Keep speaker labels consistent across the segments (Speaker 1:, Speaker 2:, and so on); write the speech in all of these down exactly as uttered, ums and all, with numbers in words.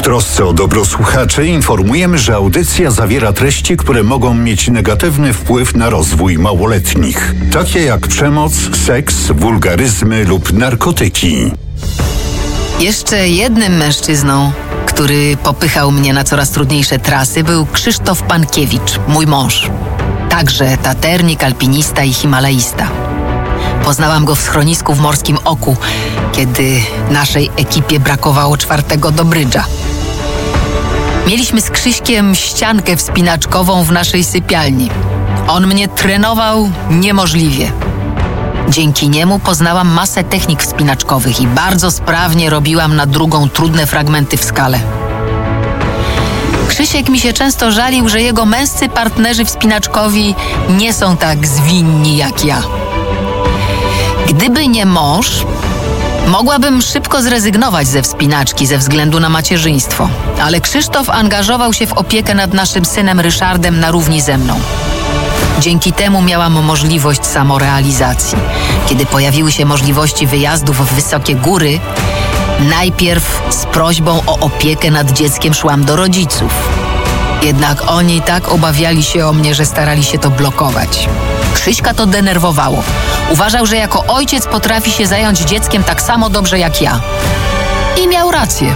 Speaker 1: trosce o dobro słuchaczy informujemy, że audycja zawiera treści, które mogą mieć negatywny wpływ na rozwój małoletnich, takie jak przemoc, seks, wulgaryzmy lub narkotyki.
Speaker 2: Jeszcze jednym mężczyzną, który popychał mnie na coraz trudniejsze trasy, był Krzysztof Pankiewicz, mój mąż. Także taternik, alpinista i himalaista. Poznałam go w schronisku w Morskim Oku, kiedy naszej ekipie brakowało czwartego do brydża. Mieliśmy z Krzyśkiem ściankę wspinaczkową w naszej sypialni. On mnie trenował niemożliwie. Dzięki niemu poznałam masę technik wspinaczkowych i bardzo sprawnie robiłam na drugą trudne fragmenty w skale. Krzysiek mi się często żalił, że jego męscy partnerzy wspinaczkowi nie są tak zwinni jak ja. Gdyby nie mąż, mogłabym szybko zrezygnować ze wspinaczki ze względu na macierzyństwo, ale Krzysztof angażował się w opiekę nad naszym synem Ryszardem na równi ze mną. Dzięki temu miałam możliwość samorealizacji. Kiedy pojawiły się możliwości wyjazdów w wysokie góry, najpierw z prośbą o opiekę nad dzieckiem szłam do rodziców. Jednak oni tak obawiali się o mnie, że starali się to blokować. Krzyśka to denerwowało. Uważał, że jako ojciec potrafi się zająć dzieckiem tak samo dobrze jak ja. I miał rację.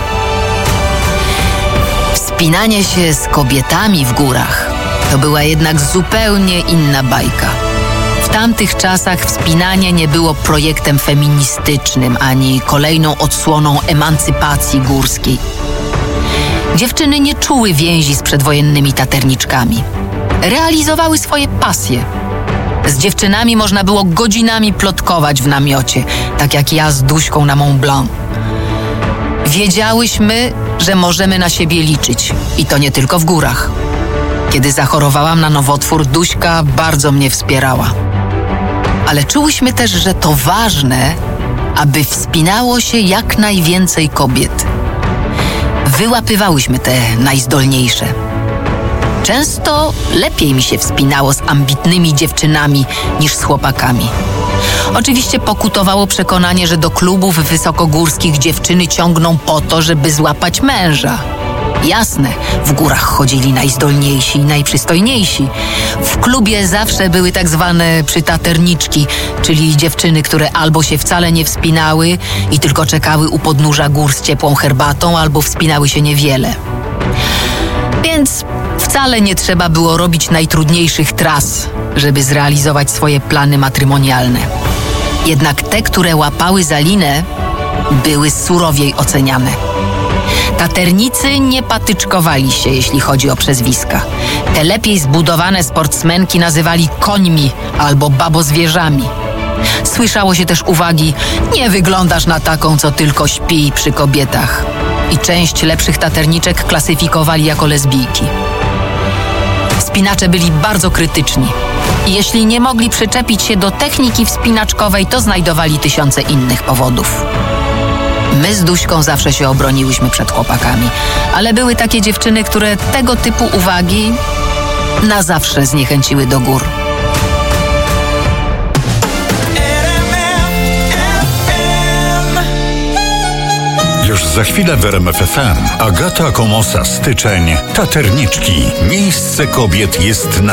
Speaker 2: Wspinanie się z kobietami w górach to była jednak zupełnie inna bajka. W tamtych czasach wspinanie nie było projektem feministycznym ani kolejną odsłoną emancypacji górskiej. Dziewczyny nie czuły więzi z przedwojennymi taterniczkami. Realizowały swoje pasje. Z dziewczynami można było godzinami plotkować w namiocie, tak jak ja z Duśką na Mont Blanc. Wiedziałyśmy, że możemy na siebie liczyć i to nie tylko w górach. Kiedy zachorowałam na nowotwór, Duśka bardzo mnie wspierała. Ale czułyśmy też, że to ważne, aby wspinało się jak najwięcej kobiet. Wyłapywałyśmy te najzdolniejsze. Często lepiej mi się wspinało z ambitnymi dziewczynami niż z chłopakami. Oczywiście pokutowało przekonanie, że do klubów wysokogórskich dziewczyny ciągną po to, żeby złapać męża. Jasne, w górach chodzili najzdolniejsi i najprzystojniejsi. W klubie zawsze były tak zwane przytaterniczki, czyli dziewczyny, które albo się wcale nie wspinały i tylko czekały u podnóża gór z ciepłą herbatą, albo wspinały się niewiele. Więc wcale nie trzeba było robić najtrudniejszych tras, żeby zrealizować swoje plany matrymonialne. Jednak te, które łapały za linę, były surowiej oceniane. Taternicy nie patyczkowali się, jeśli chodzi o przezwiska. Te lepiej zbudowane sportsmenki nazywali końmi albo babozwierzami. Słyszało się też uwagi: nie wyglądasz na taką, co tylko śpi przy kobietach. I część lepszych taterniczek klasyfikowali jako lesbijki. Wspinacze byli bardzo krytyczni. I jeśli nie mogli przyczepić się do techniki wspinaczkowej, to znajdowali tysiące innych powodów. My z Duśką zawsze się obroniłyśmy przed chłopakami, ale były takie dziewczyny, które tego typu uwagi na zawsze zniechęciły do gór.
Speaker 1: Już za chwilę w R M F F M. Agata Komosa, Styczeń, Taterniczki. Miejsce kobiet jest na